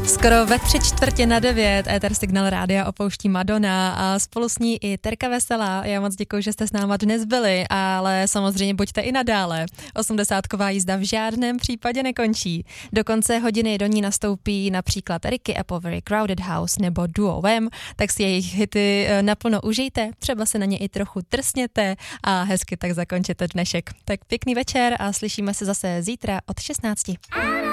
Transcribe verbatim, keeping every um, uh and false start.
Skoro ve tři čtvrtě na devět éter Signál rádia opouští Madonna a spolu s ní i Terka Veselá. Já moc děkuji, že jste s náma dnes byli, ale samozřejmě buďte i nadále. Osmdesátková jízda v žádném případě nekončí. Do konce hodiny do ní nastoupí například Ricky Apple, Very Crowded House nebo Duo Wham, tak si jejich hity naplno užijte, třeba se na ně i trochu trsněte a hezky tak zakončete dnešek. Tak pěkný večer a slyšíme se zase zítra od šestnácti.